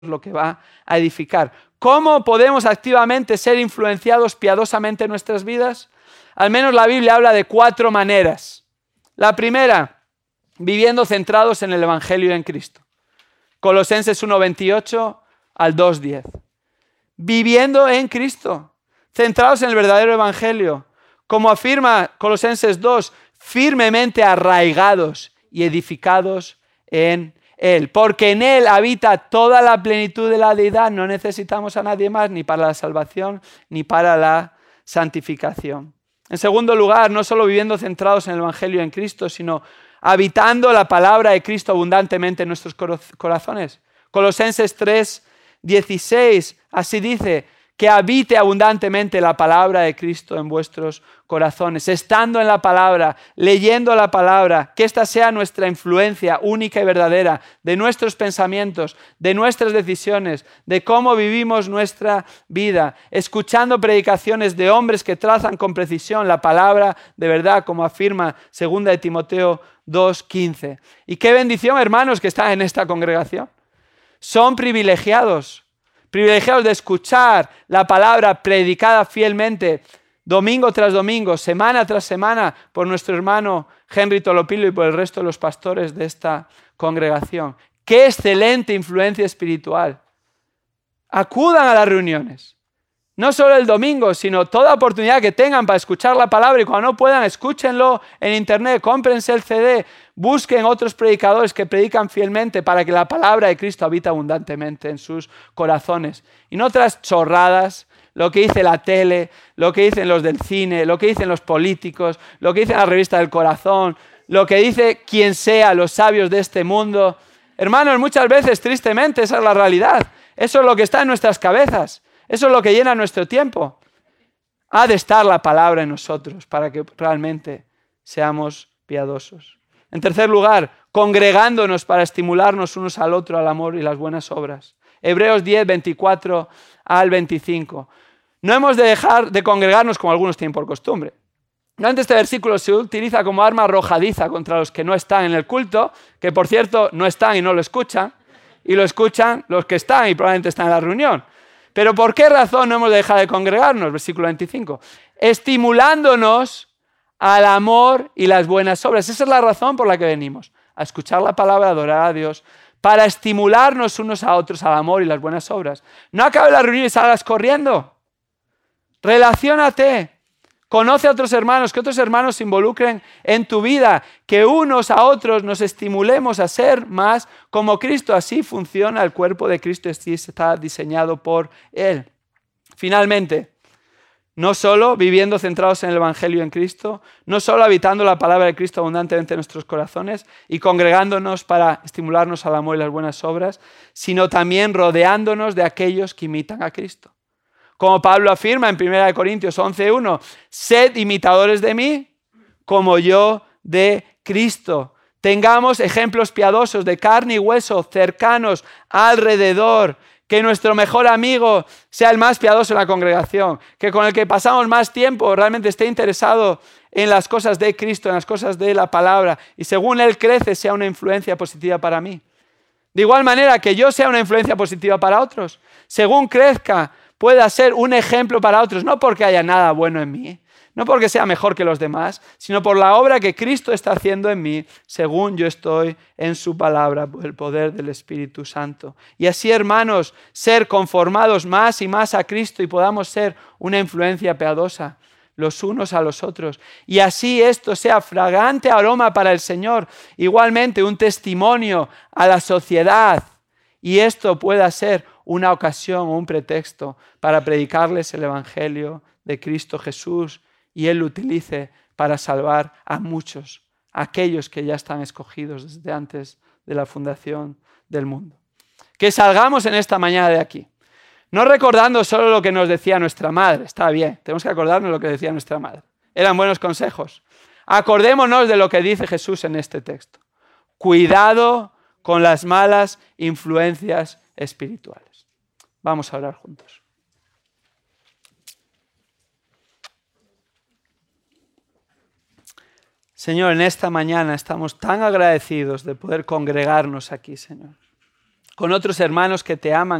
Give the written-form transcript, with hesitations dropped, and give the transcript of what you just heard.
lo que va a edificar. ¿Cómo podemos activamente ser influenciados piadosamente en nuestras vidas? Al menos la Biblia habla de 4 maneras. La primera, viviendo centrados en el Evangelio y en Cristo. Colosenses 1:28 al 2:10. Viviendo en Cristo, centrados en el verdadero Evangelio. Como afirma Colosenses 2, firmemente arraigados y edificados en Él. Porque en Él habita toda la plenitud de la deidad. No necesitamos a nadie más, ni para la salvación, ni para la santificación. En segundo lugar, no solo viviendo centrados en el Evangelio y en Cristo, sino habitando la palabra de Cristo abundantemente en nuestros corazones. Colosenses 3:16, así dice, que habite abundantemente la palabra de Cristo en vuestros corazones, estando en la palabra, leyendo la palabra, que esta sea nuestra influencia única y verdadera de nuestros pensamientos, de nuestras decisiones, de cómo vivimos nuestra vida, escuchando predicaciones de hombres que trazan con precisión la palabra de verdad, como afirma 2 de Timoteo 2:15. Y qué bendición, hermanos, que están en esta congregación. Son privilegiados de escuchar la palabra predicada fielmente, domingo tras domingo, semana tras semana, por nuestro hermano Henry Tolopilo y por el resto de los pastores de esta congregación. ¡Qué excelente influencia espiritual! Acudan a las reuniones. No solo el domingo, sino toda oportunidad que tengan para escuchar la palabra, y cuando no puedan, escúchenlo en internet, cómprense el CD, busquen otros predicadores que predican fielmente para que la palabra de Cristo habite abundantemente en sus corazones. Y no otras chorradas, lo que dice la tele, lo que dicen los del cine, lo que dicen los políticos, lo que dice la revista del corazón, lo que dice quien sea, los sabios de este mundo. Hermanos, muchas veces, tristemente, esa es la realidad. Eso es lo que está en nuestras cabezas. Eso es lo que llena nuestro tiempo. Ha de estar la palabra en nosotros para que realmente seamos piadosos. En tercer lugar, congregándonos para estimularnos unos al otro al amor y las buenas obras. Hebreos 10, 24 al 25. No hemos de dejar de congregarnos como algunos tienen por costumbre. Durante este versículo se utiliza como arma arrojadiza contra los que no están en el culto, que por cierto no están y no lo escuchan, y lo escuchan los que están y probablemente están en la reunión. Pero ¿por qué razón no hemos de dejar de congregarnos? Versículo 25. Estimulándonos al amor y las buenas obras. Esa es la razón por la que venimos. A escuchar la palabra, a adorar a Dios, para estimularnos unos a otros al amor y las buenas obras. No acabe la reunión y salgas corriendo. Relaciónate. Conoce a otros hermanos, que otros hermanos se involucren en tu vida, que unos a otros nos estimulemos a ser más como Cristo. Así funciona el cuerpo de Cristo, así está diseñado por Él. Finalmente, no solo viviendo centrados en el Evangelio en Cristo, no solo habitando la palabra de Cristo abundantemente en nuestros corazones y congregándonos para estimularnos al amor y las buenas obras, sino también rodeándonos de aquellos que imitan a Cristo. Como Pablo afirma en 1 Corintios 11:1, sed imitadores de mí como yo de Cristo. Tengamos ejemplos piadosos de carne y hueso cercanos alrededor. Que nuestro mejor amigo sea el más piadoso en la congregación. Que con el que pasamos más tiempo realmente esté interesado en las cosas de Cristo, en las cosas de la palabra. Y según él crece, sea una influencia positiva para mí. De igual manera que yo sea una influencia positiva para otros. Según crezca, pueda ser un ejemplo para otros, no porque haya nada bueno en mí, no porque sea mejor que los demás, sino por la obra que Cristo está haciendo en mí, según yo estoy en su palabra, por el poder del Espíritu Santo. Y así, hermanos, ser conformados más y más a Cristo y podamos ser una influencia piadosa los unos a los otros. Y así esto sea fragante aroma para el Señor, igualmente un testimonio a la sociedad. Y esto pueda ser una ocasión o un pretexto para predicarles el Evangelio de Cristo Jesús y Él lo utilice para salvar a muchos, aquellos que ya están escogidos desde antes de la fundación del mundo. Que salgamos en esta mañana de aquí, no recordando solo lo que nos decía nuestra madre. Está bien, tenemos que acordarnos de lo que decía nuestra madre. Eran buenos consejos. Acordémonos de lo que dice Jesús en este texto. Cuidado con las malas influencias espirituales. Vamos a orar juntos. Señor, en esta mañana estamos tan agradecidos de poder congregarnos aquí, Señor. con otros hermanos que te aman,